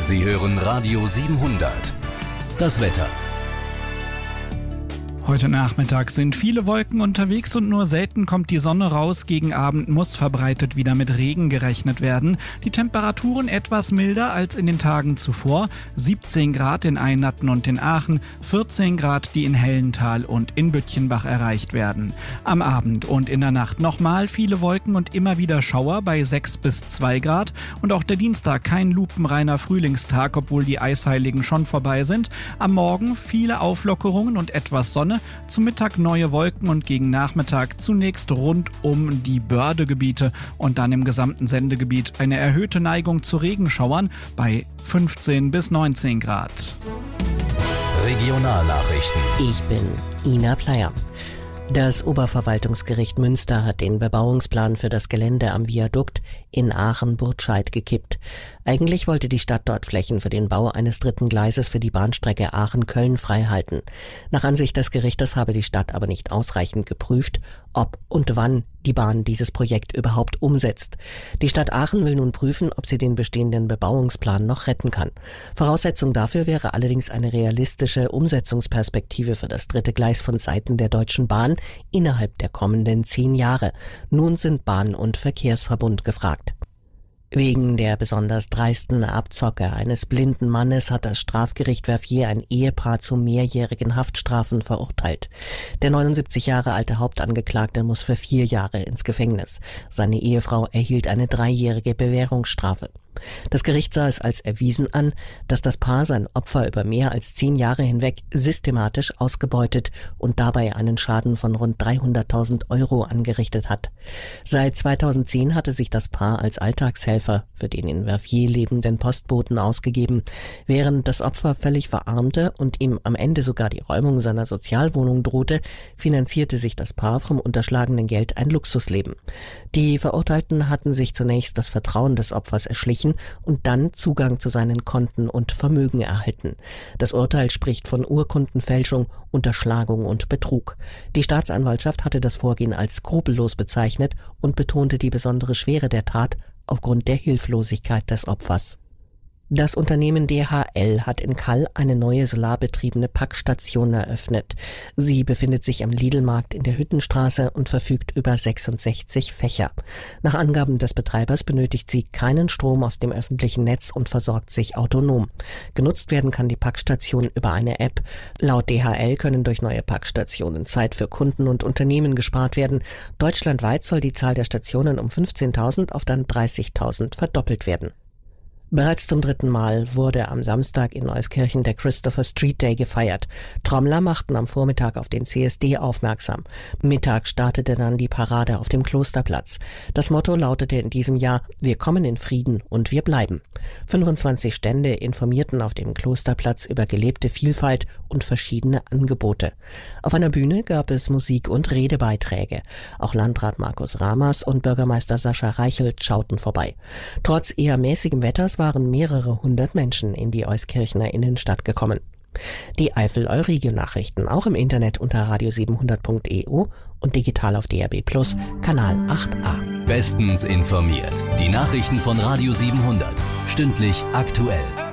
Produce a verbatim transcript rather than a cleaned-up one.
Sie hören Radio siebenhundert. Das Wetter. Heute Nachmittag sind viele Wolken unterwegs und nur selten kommt die Sonne raus. Gegen Abend muss verbreitet wieder mit Regen gerechnet werden. Die Temperaturen etwas milder als in den Tagen zuvor. siebzehn Grad in Eynatten und in Aachen, vierzehn Grad, die in Hellental und in Bütchenbach erreicht werden. Am Abend und in der Nacht nochmal viele Wolken und immer wieder Schauer bei sechs bis zwei Grad. Und auch der Dienstag kein lupenreiner Frühlingstag, obwohl die Eisheiligen schon vorbei sind. Am Morgen viele Auflockerungen und etwas Sonne. Zum Mittag neue Wolken und gegen Nachmittag zunächst rund um die Bördegebiete und dann im gesamten Sendegebiet eine erhöhte Neigung zu Regenschauern bei fünfzehn bis neunzehn Grad. Regionalnachrichten. Ich bin Ina Pleyer. Das Oberverwaltungsgericht Münster hat den Bebauungsplan für das Gelände am Viadukt in Aachen-Burtscheid gekippt. Eigentlich wollte die Stadt dort Flächen für den Bau eines dritten Gleises für die Bahnstrecke Aachen-Köln freihalten. Nach Ansicht des Gerichtes habe die Stadt aber nicht ausreichend geprüft, ob und wann die Bahn dieses Projekt überhaupt umsetzt. Die Stadt Aachen will nun prüfen, ob sie den bestehenden Bebauungsplan noch retten kann. Voraussetzung dafür wäre allerdings eine realistische Umsetzungsperspektive für das dritte Gleis von Seiten der Deutschen Bahn innerhalb der kommenden zehn Jahre. Nun sind Bahn- und Verkehrsverbund gefragt. Wegen der besonders dreisten Abzocke eines blinden Mannes hat das Strafgericht Verviers ein Ehepaar zu mehrjährigen Haftstrafen verurteilt. Der neunundsiebzig Jahre alte Hauptangeklagte muss für vier Jahre ins Gefängnis. Seine Ehefrau erhielt eine dreijährige Bewährungsstrafe. Das Gericht sah es als erwiesen an, dass das Paar sein Opfer über mehr als zehn Jahre hinweg systematisch ausgebeutet und dabei einen Schaden von rund dreihunderttausend Euro angerichtet hat. Seit zweitausendzehn hatte sich das Paar als Alltagshelfer für den in Verviers lebenden Postboten ausgegeben. Während das Opfer völlig verarmte und ihm am Ende sogar die Räumung seiner Sozialwohnung drohte, finanzierte sich das Paar vom unterschlagenen Geld ein Luxusleben. Die Verurteilten hatten sich zunächst das Vertrauen des Opfers erschlichen und dann Zugang zu seinen Konten und Vermögen erhalten. Das Urteil spricht von Urkundenfälschung, Unterschlagung und Betrug. Die Staatsanwaltschaft hatte das Vorgehen als skrupellos bezeichnet und betonte die besondere Schwere der Tat aufgrund der Hilflosigkeit des Opfers. Das Unternehmen D H L hat in Kall eine neue solarbetriebene Packstation eröffnet. Sie befindet sich am Lidl-Markt in der Hüttenstraße und verfügt über sechsundsechzig Fächer. Nach Angaben des Betreibers benötigt sie keinen Strom aus dem öffentlichen Netz und versorgt sich autonom. Genutzt werden kann die Packstation über eine App. Laut D H L können durch neue Packstationen Zeit für Kunden und Unternehmen gespart werden. Deutschlandweit soll die Zahl der Stationen um fünfzehntausend auf dann dreißigtausend verdoppelt werden. Bereits zum dritten Mal wurde am Samstag in Euskirchen der Christopher Street Day gefeiert. Trommler machten am Vormittag auf den C S D aufmerksam. Mittag startete dann die Parade auf dem Klosterplatz. Das Motto lautete in diesem Jahr: Wir kommen in Frieden und wir bleiben. fünfundzwanzig Stände informierten auf dem Klosterplatz über gelebte Vielfalt und verschiedene Angebote. Auf einer Bühne gab es Musik- und Redebeiträge. Auch Landrat Markus Ramers und Bürgermeister Sascha Reichelt schauten vorbei. Trotz eher mäßigem Wetters waren mehrere hundert Menschen in die Euskirchener Innenstadt gekommen. Die Eifel-Euregio-Nachrichten auch im Internet unter radio siebenhundert punkt e u und digital auf D R B Plus, Kanal acht a. Bestens informiert. Die Nachrichten von Radio siebenhundert. Stündlich aktuell.